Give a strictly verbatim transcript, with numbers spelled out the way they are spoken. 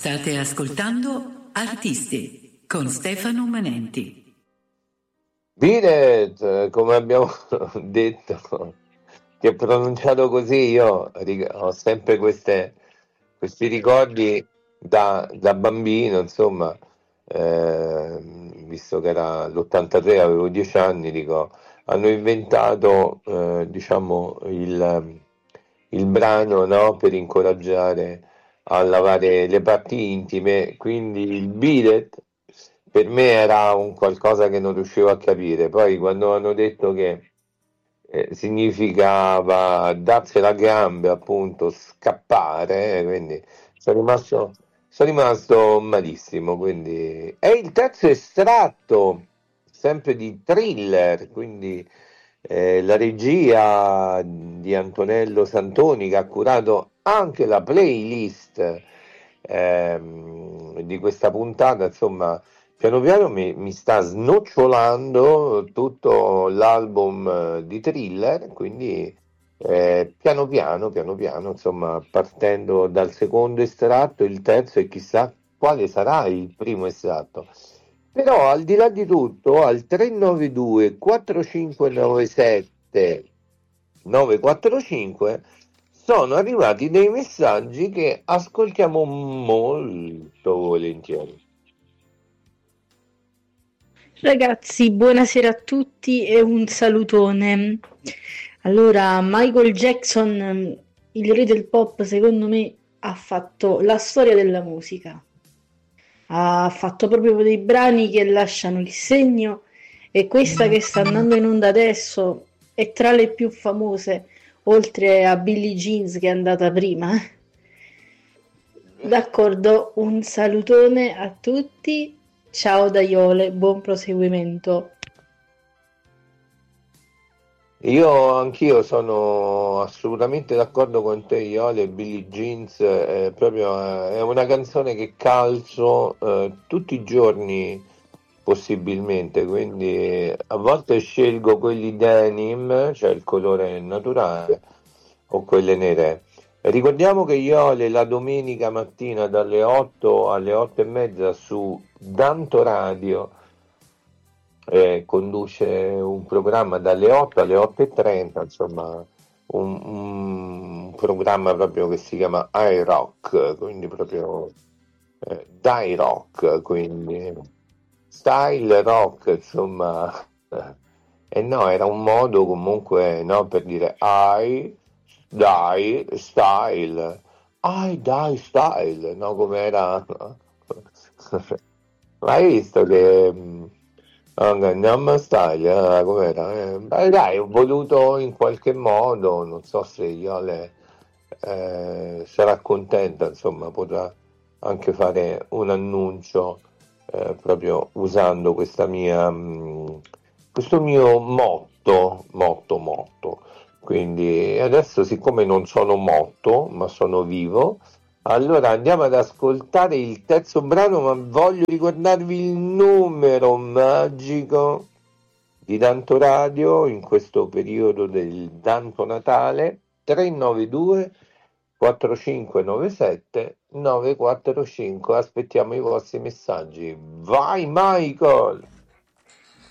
State ascoltando Artisti con Stefano Manenti. Biret, come abbiamo detto, che pronunciato così, io ri- ho sempre queste, questi ricordi da, da bambino, insomma, eh, visto che era l'ottantatré, avevo dieci anni, dico, hanno inventato, eh, diciamo, il, il brano, no, per incoraggiare a lavare le parti intime, quindi il bidet per me era un qualcosa che non riuscivo a capire. Poi quando hanno detto che eh, significava darsela a gambe, appunto, scappare, eh, quindi sono rimasto, sono rimasto malissimo. Quindi... E il terzo estratto, sempre di Thriller, quindi eh, la regia di Antonello Santoni, che ha curato anche la playlist ehm, di questa puntata, insomma. Piano piano mi, mi sta snocciolando tutto l'album eh, di Thriller, quindi eh, piano piano, piano piano, insomma, partendo dal secondo estratto, il terzo e chissà quale sarà il primo estratto. Però al di là di tutto, al tre nove due quattro cinque nove sette nove quattro cinque sono arrivati dei messaggi che ascoltiamo molto volentieri. Ragazzi, buonasera a tutti e un salutone. Allora, Michael Jackson, il re del pop, secondo me ha fatto la storia della musica. Ha fatto proprio dei brani che lasciano il segno e questa che sta andando in onda adesso è tra le più famose, oltre a Billie Jean che è andata prima. D'accordo, un salutone a tutti. Ciao da Iole, buon proseguimento. Io anch'io sono assolutamente d'accordo con te, Iole. Billie Jeans è proprio eh, è una canzone che calzo eh, tutti i giorni possibilmente, quindi a volte scelgo quelli denim, cioè il colore naturale, o quelle nere. Ricordiamo che Iole la domenica mattina dalle otto alle otto e mezza su Danto Radio eh, conduce un programma dalle otto alle otto e trenta, insomma, un, un programma proprio che si chiama iRock, quindi proprio eh, dai rock, quindi style rock, insomma. E no, era un modo comunque, no, per dire I, dai, style, I, dai, style, no, come era? Ma hai visto che mh, ah, Gangnam Style, eh, com'era? Eh, beh, dai, ho voluto in qualche modo, non so se Iole eh, sarà contenta, insomma, potrà anche fare un annuncio eh, proprio usando questa mia, mh, questo mio motto, motto, motto. Quindi adesso, siccome non sono morto, ma sono vivo, allora andiamo ad ascoltare il terzo brano, ma voglio ricordarvi il numero magico di Danto Radio in questo periodo del Danto Natale: tre nove due quattro cinque nove sette nove quattro cinque. Aspettiamo i vostri messaggi. Vai Michael!